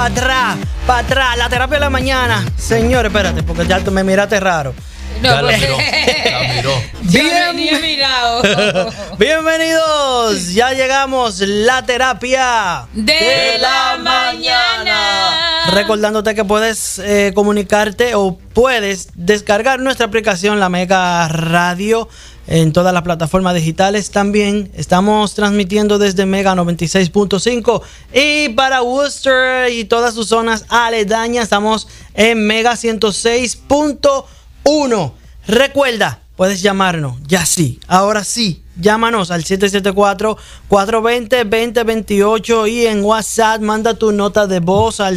para atrás, la terapia de la mañana. Señor, espérate, porque ya me miraste raro. No, ya pues, la miró. Bien, ni he mirado. Bienvenidos, ya llegamos, la terapia de la mañana. Recordándote que puedes comunicarte o puedes descargar nuestra aplicación, la Mega Radio, en todas las plataformas digitales. También estamos transmitiendo desde Mega 96.5 y para Worcester y todas sus zonas aledañas estamos en Mega 106.1. Recuerda, puedes llamarnos, ya sí, ahora sí. Llámanos al 774-420-2028 y en WhatsApp manda tu nota de voz al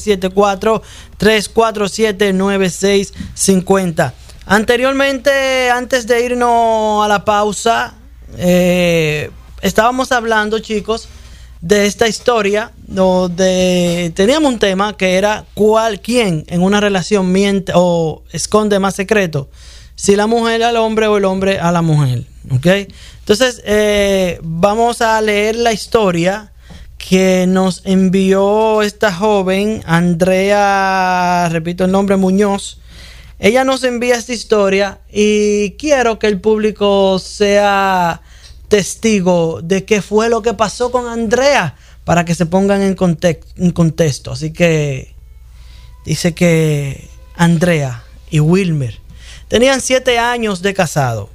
774-347-9650. Anteriormente, antes de irnos a la pausa, estábamos hablando, chicos, de esta historia donde teníamos un tema que era quién en una relación miente o esconde más secreto, si la mujer al hombre o el hombre a la mujer. ¿Okay? Entonces, vamos a leer la historia que nos envió esta joven, Andrea, repito el nombre, Muñoz. Ella nos envía esta historia y quiero que el público sea testigo de qué fue lo que pasó con Andrea para que se pongan en contexto. Así que dice que Andrea y Wilmer tenían 7 años de casado.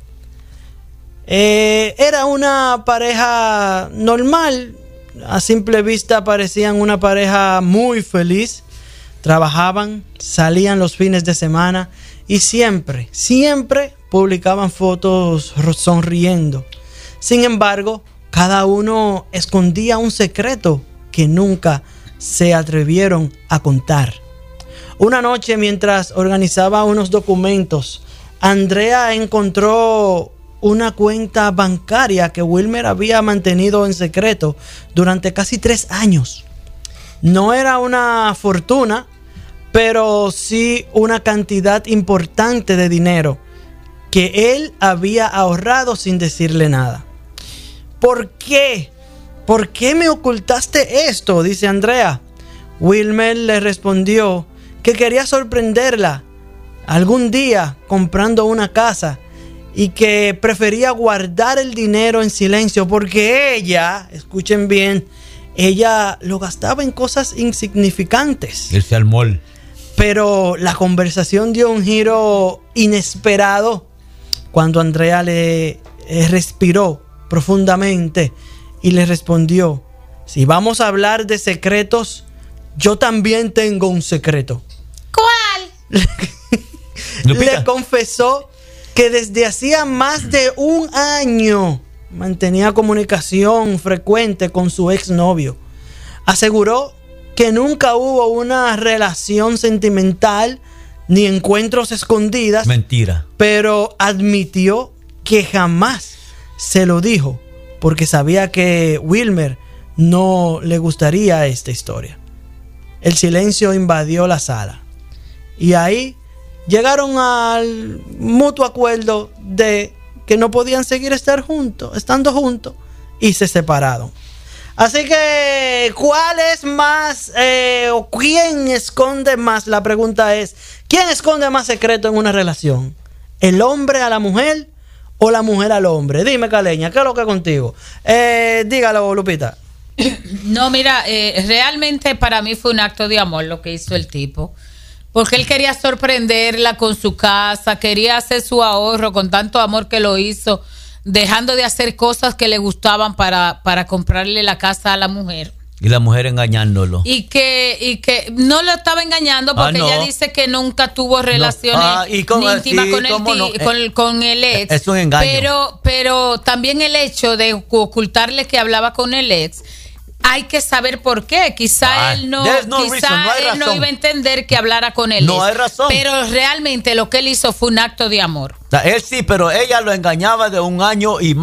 Era una pareja normal, a simple vista parecían una pareja muy feliz. Trabajaban, salían los fines de semana y siempre publicaban fotos sonriendo. Sin embargo, cada uno escondía un secreto que nunca se atrevieron a contar. Una noche, mientras organizaba unos documentos, Andrea encontró una cuenta bancaria que Wilmer había mantenido en secreto durante casi 3 años. No era una fortuna, pero sí una cantidad importante de dinero que él había ahorrado sin decirle nada. ¿Por qué? ¿Por qué me ocultaste esto?, dice Andrea. Wilmer le respondió que quería sorprenderla algún día comprando una casa y que prefería guardar el dinero en silencio porque ella, escuchen bien, ella lo gastaba en cosas insignificantes. Irse al mall. Pero la conversación dio un giro inesperado cuando Andrea le respiró profundamente y le respondió: si vamos a hablar de secretos, yo también tengo un secreto. ¿Cuál? Le confesó que desde hacía más de 1 año mantenía comunicación frecuente con su exnovio. Aseguró que nunca hubo una relación sentimental ni encuentros escondidas. Mentira. Pero admitió que jamás se lo dijo porque sabía que Wilmer no le gustaría esta historia. El silencio invadió la sala y ahí llegaron al mutuo acuerdo de que no podían seguir estando juntos y se separaron. Así que, ¿cuál es más o quién esconde más? La pregunta es, ¿quién esconde más secreto en una relación? ¿El hombre a la mujer o la mujer al hombre? Dime, Caleña, ¿qué es lo que es contigo? Dígalo, Lupita. No, mira, realmente para mí fue un acto de amor lo que hizo el tipo. Porque él quería sorprenderla con su casa, quería hacer su ahorro con tanto amor que lo hizo, dejando de hacer cosas que le gustaban para comprarle la casa a la mujer. Y la mujer engañándolo. Y que no lo estaba engañando porque no. Ella dice que nunca tuvo relaciones íntimas con el ex. Es un engaño. Pero también el hecho de ocultarle que hablaba con el ex, hay que saber por qué. Quizá él no iba a entender que hablara con él. No hay razón. Pero realmente lo que él hizo fue un acto de amor. O sea, él sí, pero ella lo engañaba de 1 año y más.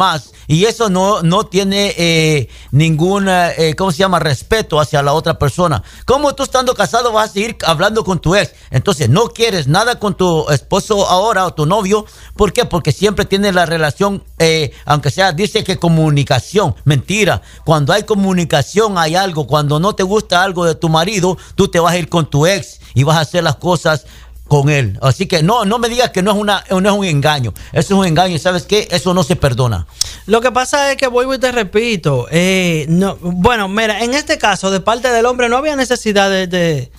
Y eso no tiene ningún, ¿cómo se llama? Respeto hacia la otra persona. ¿Cómo tú estando casado vas a seguir hablando con tu ex? Entonces no quieres nada con tu esposo ahora o tu novio. ¿Por qué? Porque siempre tiene la relación, aunque sea, dice que comunicación. Mentira. Cuando hay comunicación hay algo. Cuando no te gusta algo de tu marido, tú te vas a ir con tu ex y vas a hacer las cosas con él. Así que no me digas que no es un engaño. Eso es un engaño. ¿Sabes qué? Eso no se perdona. Lo que pasa es que vuelvo y te repito. Bueno, mira, en este caso, de parte del hombre, no había necesidad de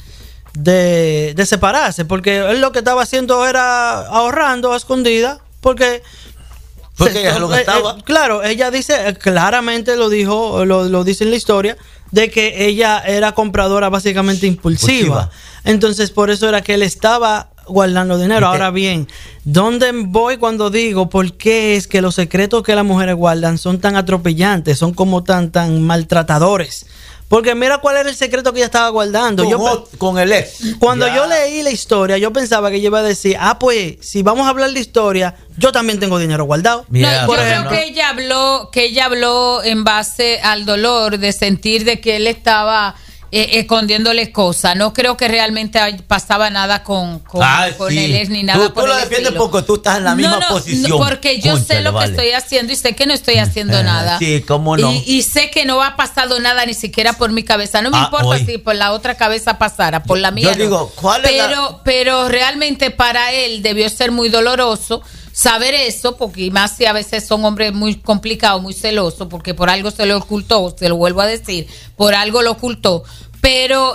separarse, porque él lo que estaba haciendo era ahorrando a escondida, porque ella lo gastaba. Claro, ella dice, claramente lo dice en la historia, de que ella era compradora básicamente impulsiva. Entonces, por eso era que él estaba guardando dinero. Ahora bien, ¿dónde voy cuando digo por qué es que los secretos que las mujeres guardan son tan atropellantes, son como tan maltratadores? Porque mira cuál era el secreto que ella estaba guardando. Con el ex. Cuando yo leí la historia, yo pensaba que ella iba a decir, pues, si vamos a hablar de historia, yo también tengo dinero guardado. Mira, yo creo que ella habló en base al dolor de sentir de que él estaba escondiéndole cosas. No creo que realmente pasaba nada con el ex ni nada por el estilo. Tú lo defiendes porque tú estás en la misma posición. No, porque yo sé lo que estoy haciendo y sé que no estoy haciendo nada. Sí, cómo no. Y sé que no ha pasado nada ni siquiera por mi cabeza. No me importa si por la otra cabeza pasara, por la mía. Yo digo, ¿cuál es pero realmente para él debió ser muy doloroso saber eso, porque más si a veces son hombres muy complicados, muy celosos, porque por algo se lo ocultó, se lo vuelvo a decir, por algo lo ocultó, pero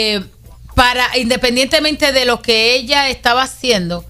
independientemente de lo que ella estaba haciendo,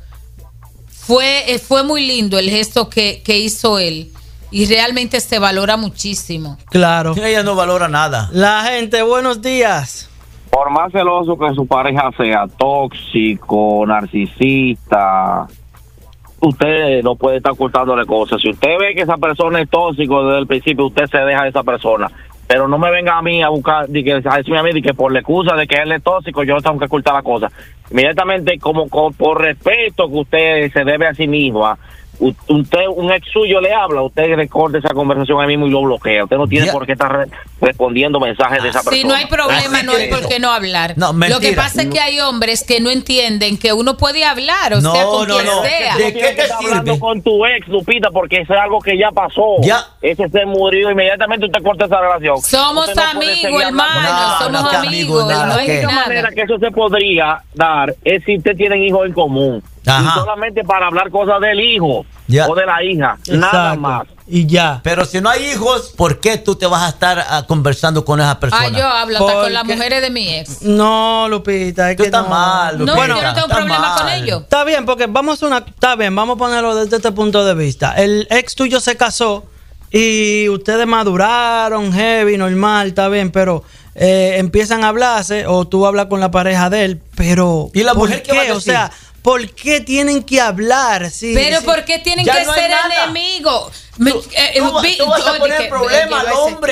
fue muy lindo el gesto que hizo él, y realmente se valora muchísimo. Claro. Ella no valora nada. La gente, buenos días. Por más celoso que su pareja sea, tóxico, narcisista, usted no puede estar ocultándole cosas. Si usted ve que esa persona es tóxico desde el principio, usted se deja de esa persona. Pero no me venga a mí a buscar, a decirme a mí que por la excusa de que él es tóxico, yo tengo que ocultar la cosa. Inmediatamente, por respeto que usted se debe a sí mismo, un ex suyo le habla, usted recorta esa conversación ahí mismo y lo bloquea. Usted no tiene por qué estar respondiendo mensajes de esa persona. Si no hay problema, no hay por qué no hablar. No, lo que pasa es que hay hombres que no entienden que uno puede hablar, o sea, con quien sea. ¿De qué te sirve? Hablando con tu ex, Lupita, porque eso es algo que ya pasó. Ese se murió, inmediatamente usted corta esa relación. Somos amigos, hermano, somos amigos. No hay nada. La única manera que eso se podría dar es si usted tienen hijos en común. Ajá. Y solamente para hablar cosas del hijo o de la hija. Exacto. Nada más. Y ya. Pero si no hay hijos, ¿por qué tú te vas a estar conversando con esa persona? Yo hablo hasta con las mujeres de mi ex. No, Lupita, es tú que estás mal, Lupita. No, bueno, yo no tengo problema con ellos. Está bien, porque vamos a ponerlo desde este punto de vista. El ex tuyo se casó y ustedes maduraron, heavy, normal, está bien, pero empiezan a hablarse o tú hablas con la pareja de él, pero ¿y la mujer qué va a decir? O sea, ¿por qué tienen que hablar? Pero ¿por qué tienen que ser enemigos? Tú vas a poner problema al hombre.